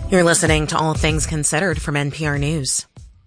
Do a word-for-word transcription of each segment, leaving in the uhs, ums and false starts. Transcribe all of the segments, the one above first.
You're listening to All Things Considered from N P R News.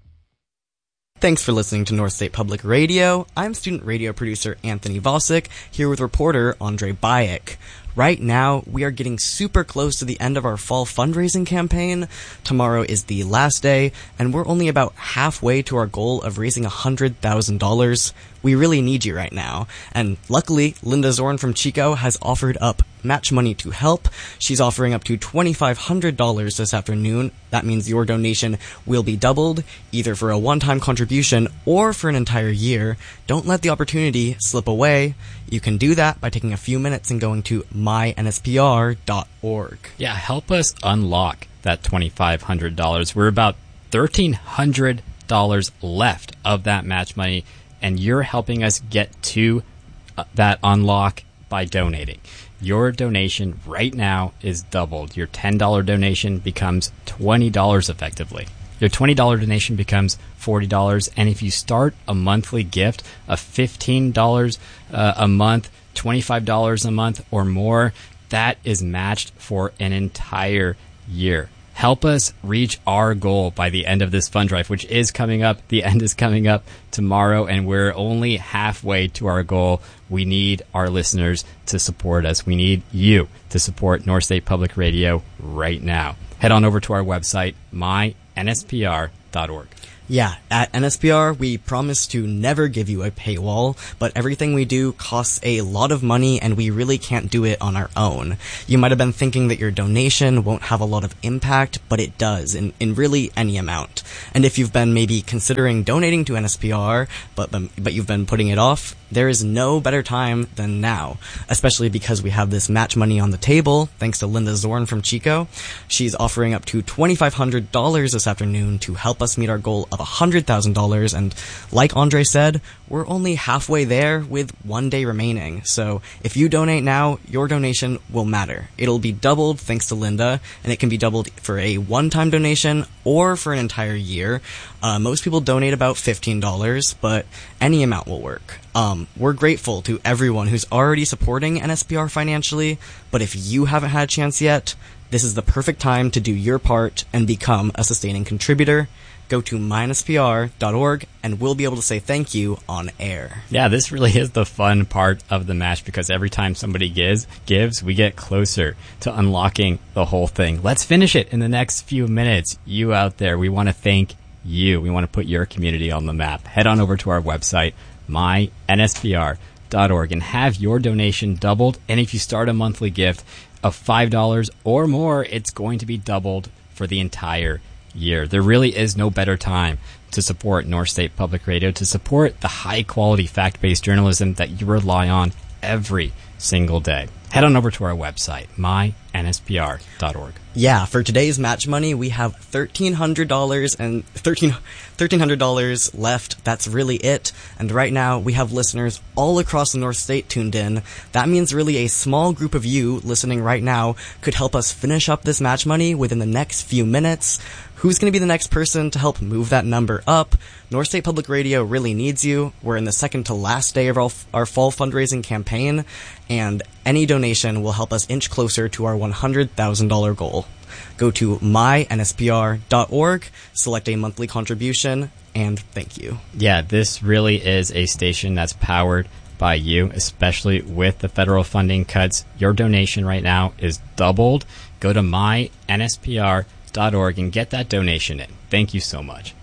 Thanks for listening to North State Public Radio. I'm student radio producer Anthony Vosick, here with reporter Andre Bayek. Right now, we are getting super close to the end of our fall fundraising campaign. Tomorrow is the last day, and we're only about halfway to our goal of raising one hundred thousand dollars. We really need you right now. And luckily, Linda Zorn from Chico has offered up match money to help. She's offering up to twenty-five hundred dollars this afternoon. That means your donation will be doubled, either for a one-time contribution or for an entire year. Don't let the opportunity slip away. You can do that by taking a few minutes and going to my N S P R dot org. Yeah, help us unlock that twenty-five hundred dollars. We're about thirteen hundred dollars left of that match money, and you're helping us get to uh, that unlock by donating. Your donation right now is doubled. Your ten dollars donation becomes twenty dollars effectively. Your twenty dollars donation becomes forty dollars. And if you start a monthly gift of fifteen dollars uh, a month, twenty-five dollars a month or more, that is matched for an entire year. Help us reach our goal by the end of this fund drive, which is coming up. The end is coming up tomorrow, and we're only halfway to our goal. We need our listeners to support us. We need you to support North State Public Radio right now. Head on over to our website, my N S P R dot org. Yeah, at N S P R, we promise to never give you a paywall, but everything we do costs a lot of money, and we really can't do it on our own. You might have been thinking that your donation won't have a lot of impact, but it does, in, in really any amount. And if you've been maybe considering donating to N S P R, but, but you've been putting it off, there is no better time than now, especially because we have this match money on the table, thanks to Linda Zorn from Chico. She's offering up to twenty-five hundred dollars this afternoon to help us meet our goal of one hundred thousand dollars, and like Andre said, we're only halfway there with one day remaining. So if you donate now, your donation will matter. It'll be doubled thanks to Linda, and it can be doubled for a one-time donation or for an entire year. Uh, most people donate about fifteen dollars, but any amount will work. Um, we're grateful to everyone who's already supporting N S P R financially, but if you haven't had a chance yet, this is the perfect time to do your part and become a sustaining contributor. Go to my N S P R dot org, and we'll be able to say thank you on air. Yeah, this really is the fun part of the match, because every time somebody gives, gives, we get closer to unlocking the whole thing. Let's finish it in the next few minutes. You out there, we want to thank you. We want to put your community on the map. Head on over to our website, my N S P R dot org, and have your donation doubled. And if you start a monthly gift of five dollars or more, it's going to be doubled for the entire year. There really is no better time to support North State Public Radio, to support the high-quality, fact-based journalism that you rely on every single day. Head on over to our website, my N S P R dot org. Yeah, for today's match money, we have thirteen hundred dollars and thirteen thirteen hundred dollars left. That's really it. And right now, we have listeners all across the North State tuned in. That means really a small group of you listening right now could help us finish up this match money within the next few minutes. Who's going to be the next person to help move that number up? North State Public Radio really needs you. We're in the second to last day of our, our fall fundraising campaign, and any donation will help us inch closer to our one hundred thousand dollars goal. Go to my N S P R dot org, select a monthly contribution, and thank you. Yeah, this really is a station that's powered by you, especially with the federal funding cuts. Your donation right now is doubled. Go to my N S P R dot org and get that donation in. Thank you so much.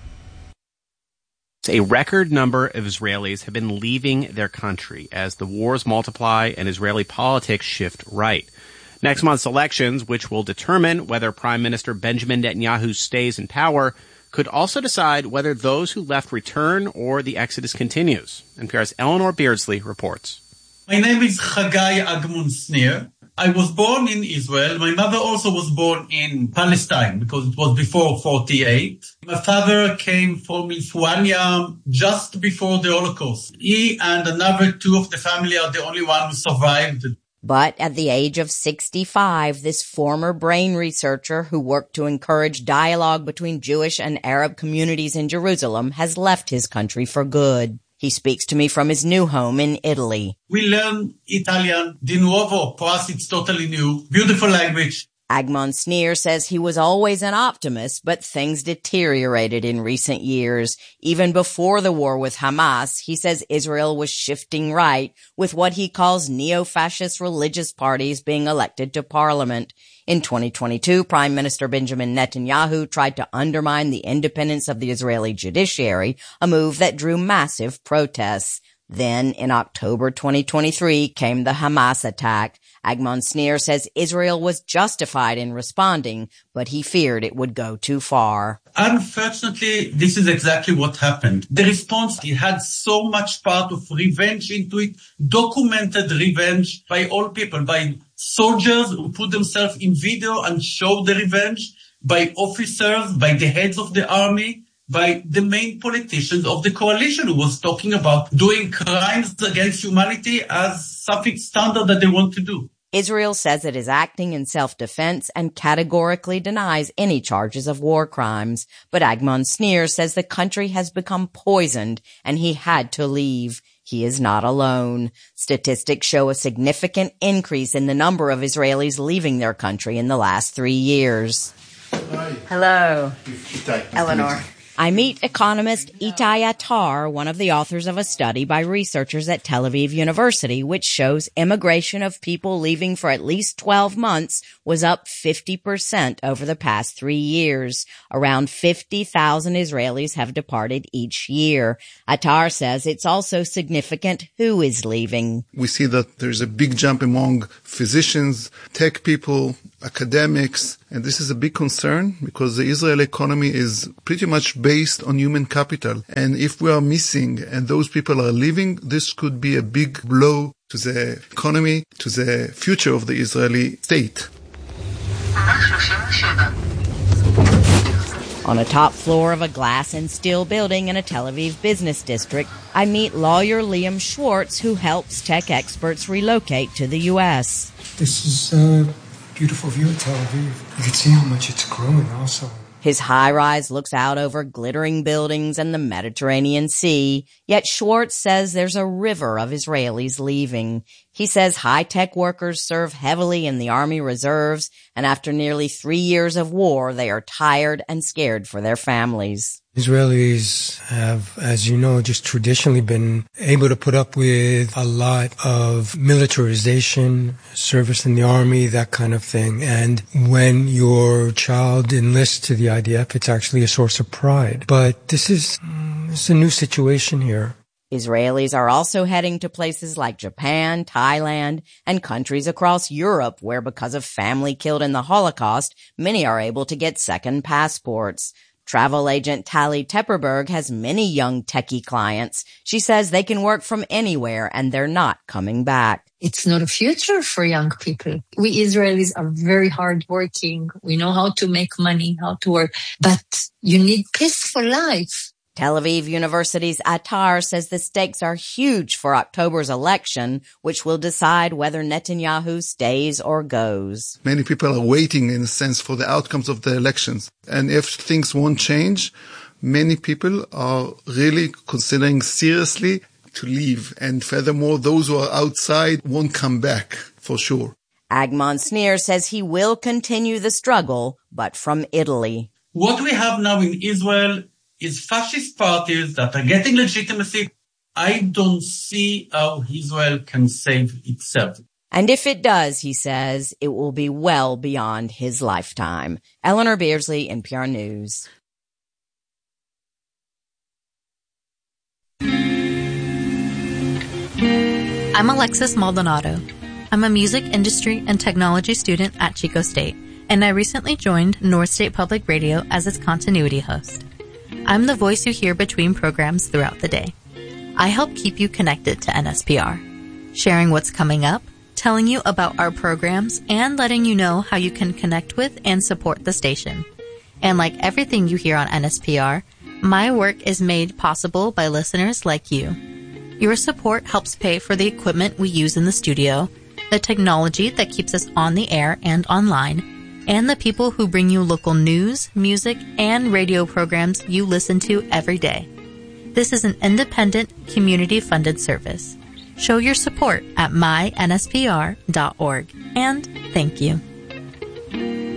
A record number of Israelis have been leaving their country as the wars multiply and Israeli politics shift right. Next month's elections, which will determine whether Prime Minister Benjamin Netanyahu stays in power, could also decide whether those who left return or the exodus continues. N P R's Eleanor Beardsley reports. My name is Chagai Agmun-Snir. I was born in Israel. My mother also was born in Palestine because it was before forty-eight. My father came from Lithuania just before the Holocaust. He and another two of the family are the only one who survived. But at the age of sixty-five, this former brain researcher who worked to encourage dialogue between Jewish and Arab communities in Jerusalem has left his country for good. He speaks to me from his new home in Italy. We learn Italian, di nuovo, for us it's totally new. Beautiful language. Agmon Sneer says he was always an optimist, but things deteriorated in recent years. Even before the war with Hamas, he says Israel was shifting right, with what he calls neo-fascist religious parties being elected to parliament. In twenty twenty-two, Prime Minister Benjamin Netanyahu tried to undermine the independence of the Israeli judiciary, a move that drew massive protests. Then, in October twenty twenty-three, came the Hamas attack. Agmon Sneer says Israel was justified in responding, but he feared it would go too far. Unfortunately, this is exactly what happened. The response, it had so much part of revenge into it, documented revenge by all people, by soldiers who put themselves in video and showed the revenge, by officers, by the heads of the army, by the main politicians of the coalition who was talking about doing crimes against humanity as something standard that they want to do. Israel says it is acting in self-defense and categorically denies any charges of war crimes. But Agmon Sneer says the country has become poisoned and he had to leave. He is not alone. Statistics show a significant increase in the number of Israelis leaving their country in the last three years. Hi. Hello. Itai. Eleanor. I meet economist Itai Attar, one of the authors of a study by researchers at Tel Aviv University, which shows immigration of people leaving for at least twelve months was up fifty percent over the past three years. Around fifty thousand Israelis have departed each year. Attar says it's also significant who is leaving. We see that there's a big jump among physicians, tech people, academics, and this is a big concern because the Israeli economy is pretty much based on human capital. And if we are missing and those people are leaving, this could be a big blow to the economy, to the future of the Israeli state. On a top floor of a glass and steel building in a Tel Aviv business district, I meet lawyer Liam Schwartz, who helps tech experts relocate to the U S. This is a beautiful view of Tel Aviv. You can see how much it's growing also. His high-rise looks out over glittering buildings and the Mediterranean Sea, yet Schwartz says there's a river of Israelis leaving. He says high-tech workers serve heavily in the Army Reserves, and after nearly three years of war, they are tired and scared for their families. Israelis have, as you know, just traditionally been able to put up with a lot of militarization, service in the army, that kind of thing. And when your child enlists to the I D F, it's actually a source of pride. But this is, this is a new situation here. Israelis are also heading to places like Japan, Thailand, and countries across Europe where, because of family killed in the Holocaust, many are able to get second passports. Travel agent Tali Tepperberg has many young techie clients. She says they can work from anywhere and they're not coming back. It's not a future for young people. We Israelis are very hardworking. We know how to make money, how to work, but you need peaceful life. Tel Aviv University's Attar says the stakes are huge for October's election, which will decide whether Netanyahu stays or goes. Many people are waiting, in a sense, for the outcomes of the elections. And if things won't change, many people are really considering seriously to leave. And furthermore, those who are outside won't come back, for sure. Agmon Sneer says he will continue the struggle, but from Italy. What we have now in Israel is fascist parties that are getting legitimacy. I don't see how Israel can save itself. And if it does, he says, it will be well beyond his lifetime. Eleanor Beardsley, N P R News. I'm Alexis Maldonado. I'm a music industry and technology student at Chico State, and I recently joined North State Public Radio as its continuity host. I'm the voice you hear between programs throughout the day. I help keep you connected to N S P R, sharing what's coming up, telling you about our programs, and letting you know how you can connect with and support the station. And like everything you hear on N S P R, my work is made possible by listeners like you. Your support helps pay for the equipment we use in the studio, the technology that keeps us on the air and online, and the people who bring you local news, music, and radio programs you listen to every day. This is an independent, community-funded service. Show your support at my N S P R dot org. And thank you.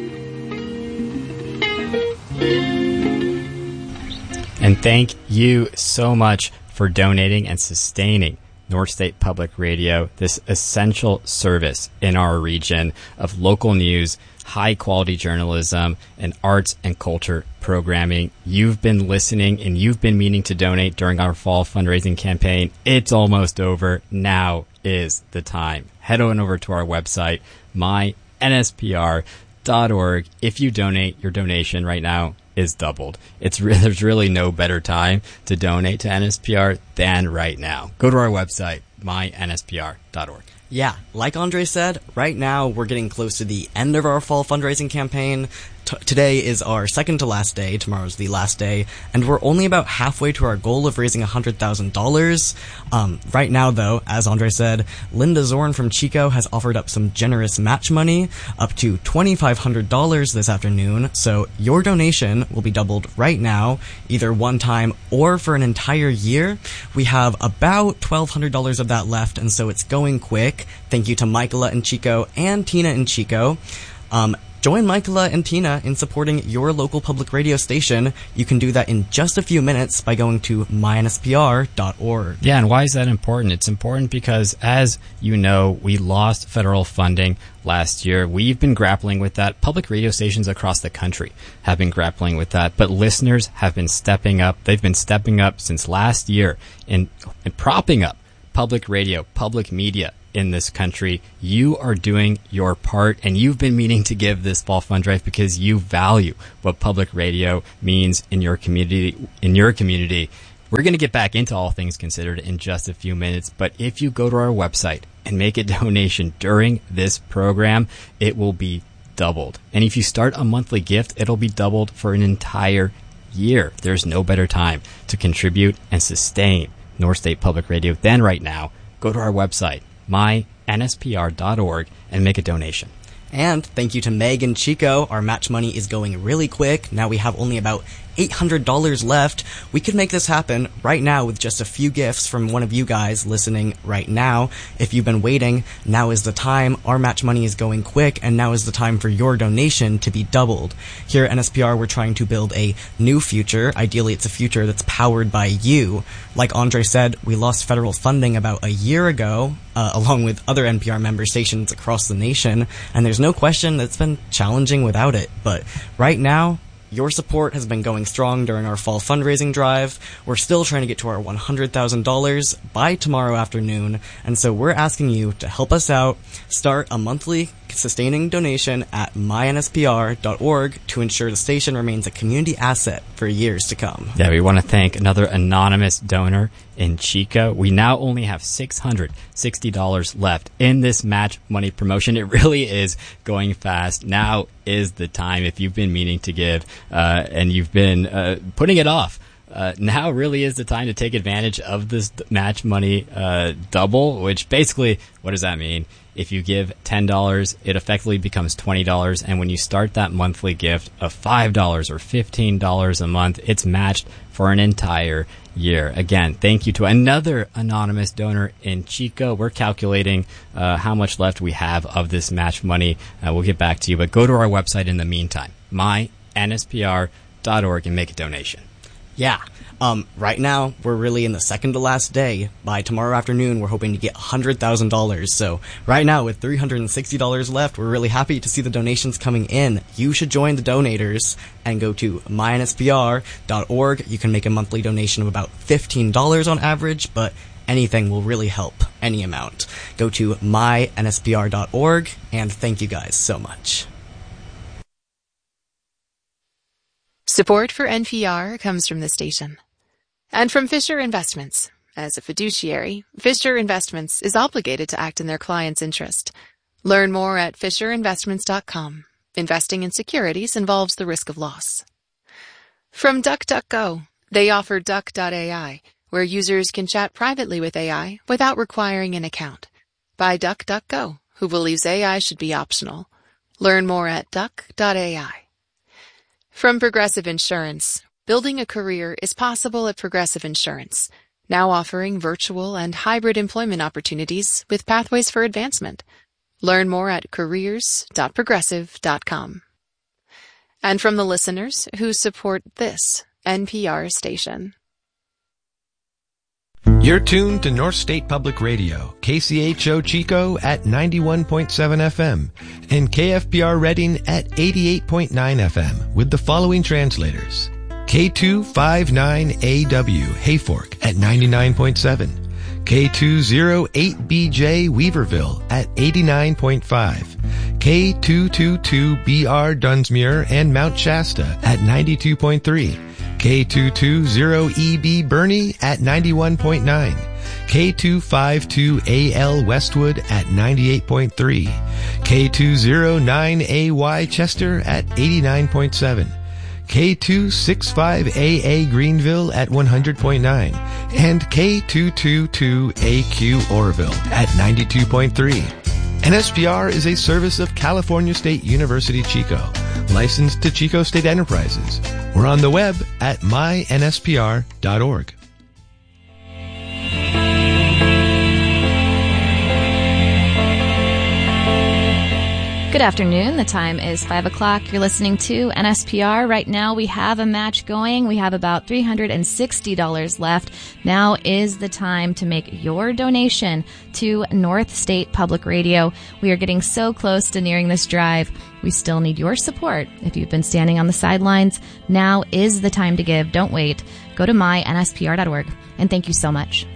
Thank you so much for donating and sustaining North State Public Radio, this essential service in our region of local news, high-quality journalism, and arts and culture programming. You've been listening and you've been meaning to donate during our fall fundraising campaign. It's almost over. Now is the time. Head on over to our website, my N S P R dot org. If you donate, your donation right now is doubled. It's re- there's really no better time to donate to N S P R than right now. Go to our website, my N S P R dot org. Yeah, like Andre said, right now we're getting close to the end of our fall fundraising campaign. T- today is our second to last day, tomorrow's the last day, and we're only about halfway to our goal of raising one hundred thousand dollars. Um, right now, though, as Andre said, Linda Zorn from Chico has offered up some generous match money, up to twenty-five hundred dollars this afternoon, so your donation will be doubled right now, either one time or for an entire year. We have about twelve hundred dollars of that left, and so it's going quick. Thank you to Michaela in Chico and Tina in Chico. Um, Join Michaela and Tina in supporting your local public radio station. You can do that in just a few minutes by going to my N S P R dot org. Yeah, and why is that important? It's important because, as you know, we lost federal funding last year. We've been grappling with that. Public radio stations across the country have been grappling with that. But listeners have been stepping up. They've been stepping up since last year in, in propping up public radio, public media in this country. You are doing your part, and you've been meaning to give this fall fund drive because you value what public radio means in your community. In your community, we're going to get back into All Things Considered in just a few minutes, but if you go to our website and make a donation during this program, it will be doubled. And if you start a monthly gift, it'll be doubled for an entire year. There's no better time to contribute and sustain North State Public Radio than right now. Go to our website, my N S P R dot org, and make a donation. And thank you to Meg and Chico. Our match money is going really quick. Now we have only about eight hundred dollars left. We could make this happen right now with just a few gifts from one of you guys listening right now. If you've been waiting, now is the time. Our match money is going quick, and now is the time for your donation to be doubled. Here at N S P R, we're trying to build a new future. Ideally, it's a future that's powered by you. Like Andre said, we lost federal funding about a year ago, uh, along with other N P R member stations across the nation, and there's no question that it's been challenging without it. But right now, your support has been going strong during our fall fundraising drive. We're still trying to get to our one hundred thousand dollars by tomorrow afternoon, and so we're asking you to help us out. Start a monthly sustaining donation at my N S P R dot org to ensure the station remains a community asset for years to come. Yeah, we want to thank another anonymous donor in Chico. We now only have six hundred sixty dollars left in this match money promotion. It really is going fast. Now is the time. If you've been meaning to give uh, and you've been uh, putting it off, Uh, now really is the time to take advantage of this match money uh, double, which basically, what does that mean? If you give ten dollars, it effectively becomes twenty dollars, and when you start that monthly gift of five dollars or fifteen dollars a month, it's matched for an entire year. Again, thank you to another anonymous donor in Chico. We're calculating uh, how much left we have of this match money. Uh, we'll get back to you, but go to our website in the meantime, my N S P R dot org, and make a donation. Yeah. Um, right now, we're really in the second to last day. By tomorrow afternoon, we're hoping to get one hundred thousand dollars. So right now, with three hundred sixty dollars left, we're really happy to see the donations coming in. You should join the donators and go to my N S P R dot org. You can make a monthly donation of about fifteen dollars on average, but anything will really help, any amount. Go to my N S P R dot org, and thank you guys so much. Support for N P R comes from the station and from Fisher Investments. As a fiduciary, Fisher Investments is obligated to act in their client's interest. Learn more at fisher investments dot com. Investing in securities involves the risk of loss. From DuckDuckGo, they offer Duck dot A I, where users can chat privately with A I without requiring an account. By DuckDuckGo, who believes A I should be optional. Learn more at duck dot A I. From Progressive Insurance, building a career is possible at Progressive Insurance, now offering virtual and hybrid employment opportunities with pathways for advancement. Learn more at careers dot progressive dot com. And from the listeners who support this N P R station. You're tuned to North State Public Radio, K C H O Chico at ninety-one point seven F M and K F B R Reading at eighty-eight point nine F M with the following translators. K two fifty-nine A W Hayfork at ninety-nine point seven, K two oh eight B J Weaverville at eighty-nine point five, K two twenty-two B R Dunsmuir and Mount Shasta at ninety-two point three, K two twenty E B Bernie at ninety-one point nine, K two fifty-two A L Westwood at ninety-eight point three, K two oh nine A Y Chester at eighty-nine point seven, K two sixty-five A A Greenville at one hundred point nine, and K two twenty-two A Q Oroville at ninety-two point three. N S P R is a service of California State University Chico, licensed to Chico State Enterprises. We're on the web at my N S P R dot org. Good afternoon. The time is five o'clock. You're listening to N S P R. Right now we have a match going. We have about three hundred sixty dollars left. Now is the time to make your donation to North State Public Radio. We are getting so close to nearing this drive. We still need your support. If you've been standing on the sidelines, now is the time to give. Don't wait. Go to my N S P R dot org. And thank you so much.